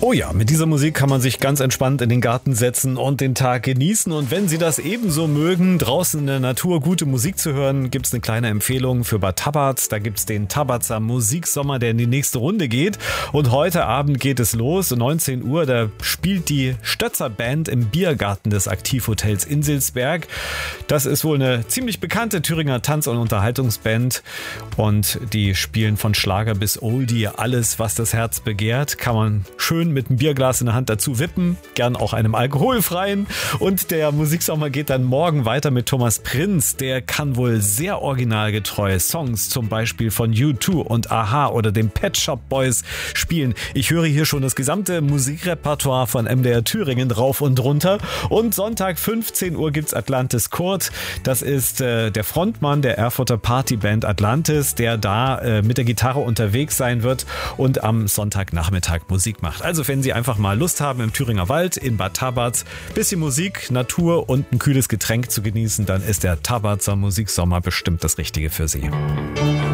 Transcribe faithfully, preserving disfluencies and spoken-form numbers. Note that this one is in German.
Oh ja, mit dieser Musik kann man sich ganz entspannt in den Garten setzen und den Tag genießen. Und wenn Sie das ebenso mögen, draußen in der Natur gute Musik zu hören, gibt es eine kleine Empfehlung für Bad Tabatz. Da gibt es den Tabatzer Musiksommer, der in die nächste Runde geht. Und heute Abend geht es los, um neunzehn Uhr, da spielt die Stötzer Band im Biergarten des Aktivhotels Inselsberg. Das ist wohl eine ziemlich bekannte Thüringer Tanz- und Unterhaltungsband. Und die spielen von Schlager bis Oldie alles, was das Herz begehrt. Kann man schön mit einem Bierglas in der Hand dazu wippen, gern auch einem alkoholfreien. Und der Musiksommer geht dann morgen weiter mit Thomas Prinz. Der kann wohl sehr originalgetreu Songs, zum Beispiel von U zwei und a-ha oder den Pet Shop Boys spielen. Ich höre hier schon das gesamte Musikrepertoire von M D R Thüringen rauf und runter. Und Sonntag fünfzehn Uhr gibt's Atlantis Kurt. Das ist äh, der Frontmann der Erfurter Partyband Atlantis, der da äh, mit der Gitarre unterwegs sein wird und am Sonntagnachmittag Musik macht. Also wenn Sie einfach mal Lust haben, im Thüringer Wald, in Bad Tabatz, bisschen Musik, Natur und ein kühles Getränk zu genießen, dann ist der Tabatzer Musiksommer bestimmt das Richtige für Sie.